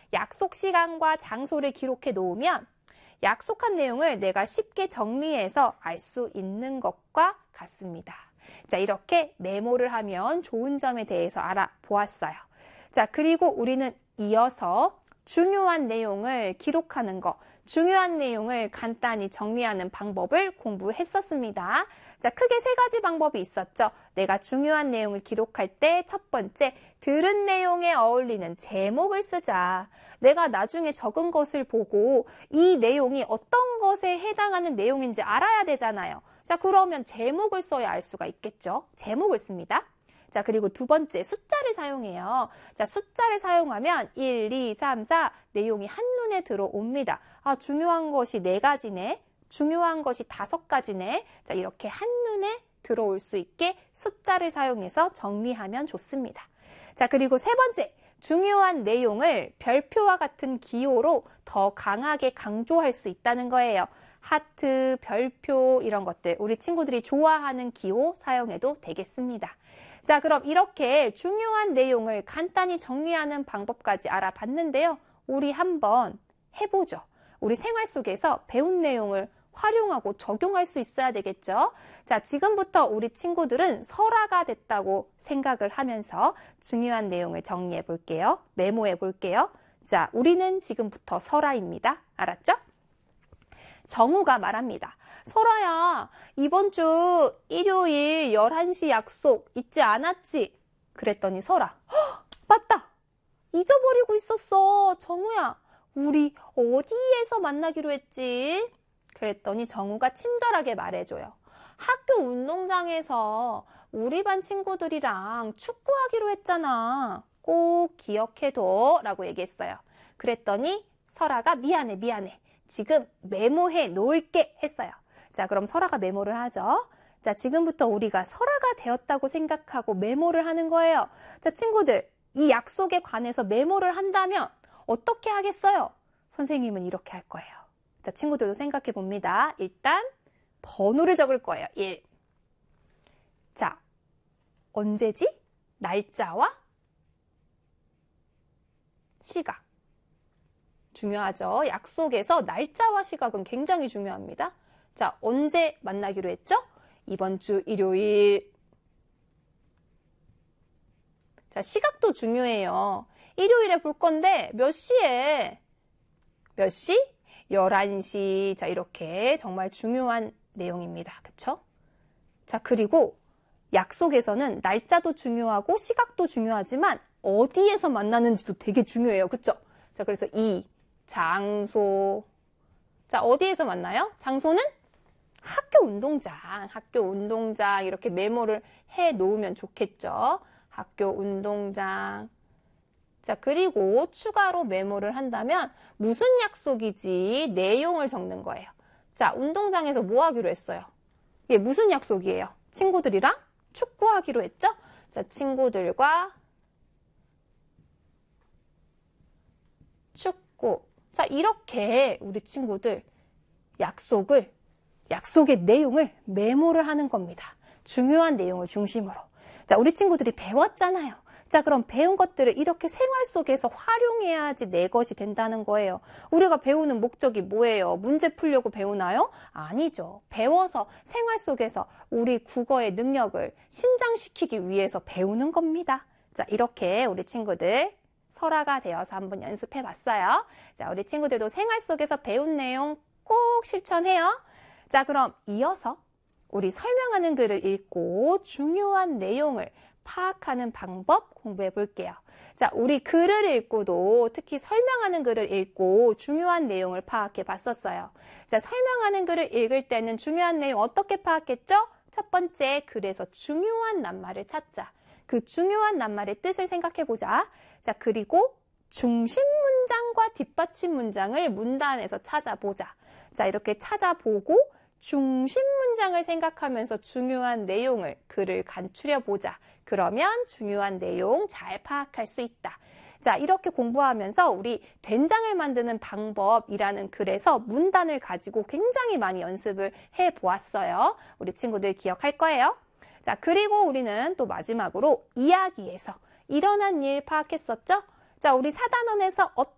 약속 시간과 장소를 기록해 놓으면 약속한 내용을 내가 쉽게 정리해서 알 수 있는 것과 같습니다. 자, 이렇게 메모를 하면 좋은 점에 대해서 알아보았어요. 자, 그리고 우리는 이어서 중요한 내용을 기록하는 거, 중요한 내용을 간단히 정리하는 방법을 공부했었습니다. 자, 크게 세 가지 방법이 있었죠. 내가 중요한 내용을 기록할 때 첫 번째, 들은 내용에 어울리는 제목을 쓰자. 내가 나중에 적은 것을 보고 이 내용이 어떤 것에 해당하는 내용인지 알아야 되잖아요. 자, 그러면 제목을 써야 알 수가 있겠죠. 제목을 씁니다. 자, 그리고 두 번째, 숫자를 사용해요. 자, 숫자를 사용하면 1, 2, 3, 4 내용이 한눈에 들어옵니다. 아, 중요한 것이 4가지네. 중요한 것이 5가지네. 자, 이렇게 한눈에 들어올 수 있게 숫자를 사용해서 정리하면 좋습니다. 자, 그리고 세 번째, 중요한 내용을 별표와 같은 기호로 더 강하게 강조할 수 있다는 거예요. 하트, 별표 이런 것들 우리 친구들이 좋아하는 기호 사용해도 되겠습니다. 자, 그럼 이렇게 중요한 내용을 간단히 정리하는 방법까지 알아봤는데요. 우리 한번 해보죠. 우리 생활 속에서 배운 내용을 활용하고 적용할 수 있어야 되겠죠. 자, 지금부터 우리 친구들은 설아가 됐다고 생각을 하면서 중요한 내용을 정리해 볼게요. 메모해 볼게요. 자, 우리는 지금부터 설아입니다. 알았죠? 정우가 말합니다. 설아야, 이번 주 일요일 11시 약속 잊지 않았지? 그랬더니 설아, 맞다! 잊어버리고 있었어. 정우야, 우리 어디에서 만나기로 했지? 그랬더니 정우가 친절하게 말해줘요. 학교 운동장에서 우리 반 친구들이랑 축구하기로 했잖아. 꼭 기억해둬 라고 얘기했어요. 그랬더니 설아가 미안해. 지금 메모해 놓을게 했어요. 자, 그럼 설아가 메모를 하죠. 자, 지금부터 우리가 설아가 되었다고 생각하고 메모를 하는 거예요. 자, 친구들, 이 약속에 관해서 메모를 한다면 어떻게 하겠어요? 선생님은 이렇게 할 거예요. 자, 친구들도 생각해 봅니다. 일단 번호를 적을 거예요. 1. 자, 언제지? 날짜와 시각. 중요하죠. 약속에서 날짜와 시각은 굉장히 중요합니다. 자, 언제 만나기로 했죠? 이번 주 일요일. 자, 시각도 중요해요. 일요일에 볼 건데 몇 시에? 몇 시? 11시. 자, 이렇게 정말 중요한 내용입니다. 그쵸? 자, 그리고 약속에서는 날짜도 중요하고 시각도 중요하지만 어디에서 만나는지도 되게 중요해요. 그쵸? 자, 그래서 장소. 자, 어디에서 만나요? 장소는 학교 운동장 이렇게 메모를 해 놓으면 좋겠죠. 학교 운동장. 자, 그리고 추가로 메모를 한다면 무슨 약속이지 내용을 적는 거예요. 자, 운동장에서 뭐 하기로 했어요? 이게 무슨 약속이에요? 친구들이랑 축구하기로 했죠? 자, 친구들과 축구. 자, 이렇게 우리 친구들 약속의 내용을 메모를 하는 겁니다. 중요한 내용을 중심으로. 자, 우리 친구들이 배웠잖아요. 자, 그럼 배운 것들을 이렇게 생활 속에서 활용해야지 내 것이 된다는 거예요. 우리가 배우는 목적이 뭐예요? 문제 풀려고 배우나요? 아니죠. 배워서 생활 속에서 우리 국어의 능력을 신장시키기 위해서 배우는 겁니다. 자, 이렇게 우리 친구들 설아가 되어서 한번 연습해 봤어요. 자, 우리 친구들도 생활 속에서 배운 내용 꼭 실천해요. 자, 그럼 이어서 우리 설명하는 글을 읽고 중요한 내용을 파악하는 방법 공부해 볼게요. 자, 우리 글을 읽고도 특히 설명하는 글을 읽고 중요한 내용을 파악해 봤었어요. 자, 설명하는 글을 읽을 때는 중요한 내용 어떻게 파악했죠? 첫 번째, 글에서 중요한 낱말을 찾자. 그 중요한 낱말의 뜻을 생각해 보자. 자, 그리고 중심 문장과 뒷받침 문장을 문단에서 찾아보자. 자, 이렇게 찾아보고 중심 문장을 생각하면서 중요한 내용을 글을 간추려 보자. 그러면 중요한 내용 잘 파악할 수 있다. 자, 이렇게 공부하면서 우리 된장을 만드는 방법이라는 글에서 문단을 가지고 굉장히 많이 연습을 해 보았어요. 우리 친구들 기억할 거예요. 자, 그리고 우리는 또 마지막으로 이야기에서 일어난 일 파악했었죠? 자, 우리 사단원에서